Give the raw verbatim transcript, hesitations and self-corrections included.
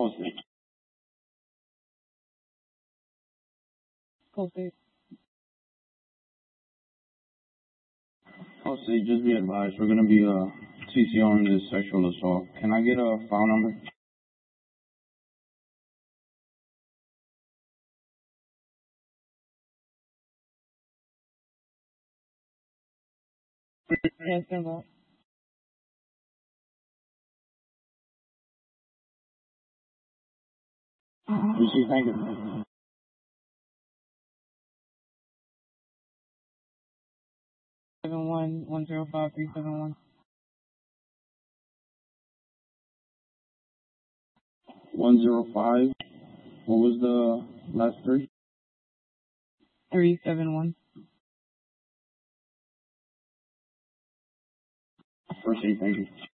Posted. Posted. Posted, just be advised, we're gonna be uh C C on this sexual assault. Can I get a file number? Yes, sir, boss. Receive, thank you. Seven one one zero five three seven one. One zero five. What was the last three? Three seven one. Receive, thank you.